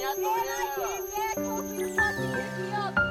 And I came back, told you to fucking hit me up.